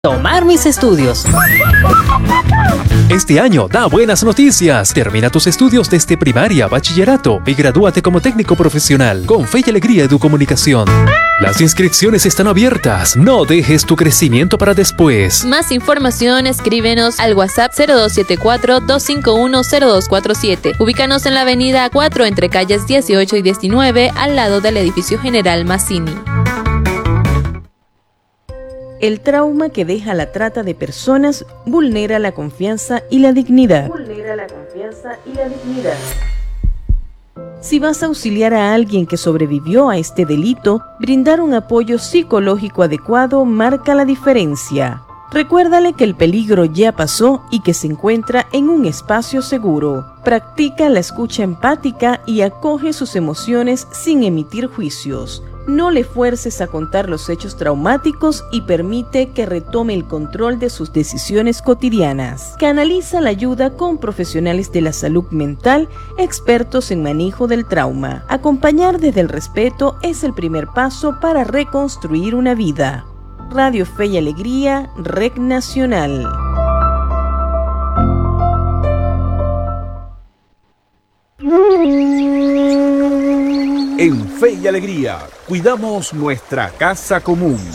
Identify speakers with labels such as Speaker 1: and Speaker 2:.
Speaker 1: Tomar mis estudios.
Speaker 2: Este año da buenas noticias. Termina tus estudios desde primaria, bachillerato y gradúate como técnico profesional con Fe y Alegría Educomunicación. Las inscripciones están abiertas. No dejes tu crecimiento para después.
Speaker 3: Más información, escríbenos al WhatsApp 0274-251-0247. Ubícanos en la avenida 4 entre calles 18 y 19 al lado del edificio General Mazzini.
Speaker 4: El trauma que deja la trata de personas vulnera la confianza y la dignidad. Si vas a auxiliar a alguien que sobrevivió a este delito, brindar un apoyo psicológico adecuado marca la diferencia. Recuérdale que el peligro ya pasó y que se encuentra en un espacio seguro. Practica la escucha empática y acoge sus emociones sin emitir juicios. No le fuerces a contar los hechos traumáticos y permite que retome el control de sus decisiones cotidianas. Canaliza la ayuda con profesionales de la salud mental, expertos en manejo del trauma. Acompañar desde el respeto es el primer paso para reconstruir una vida. Radio Fe y Alegría, Red Nacional.
Speaker 5: En Fe y Alegría, cuidamos nuestra casa común.